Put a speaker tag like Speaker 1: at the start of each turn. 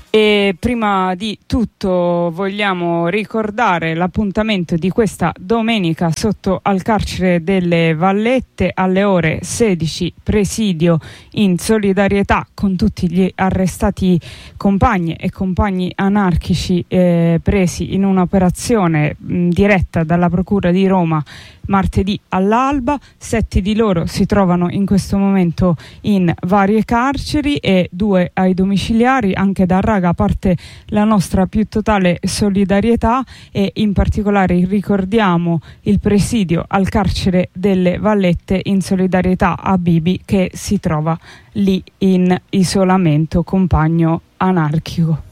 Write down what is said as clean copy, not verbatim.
Speaker 1: E prima di tutto vogliamo ricordare l'appuntamento di questa domenica sotto al carcere delle Vallette alle ore 16, presidio in solidarietà con tutti gli arrestati compagni e compagni anarchici presi in un'operazione diretta dalla Procura di Roma martedì all'alba. 7 di loro si trovano in questo momento in varie carceri e 2 ai domiciliari. Anche da Raga parte la nostra più totale solidarietà e in particolare ricordiamo il presidio al carcere delle Vallette in solidarietà a Bibi che si trova lì in isolamento, compagno anarchico.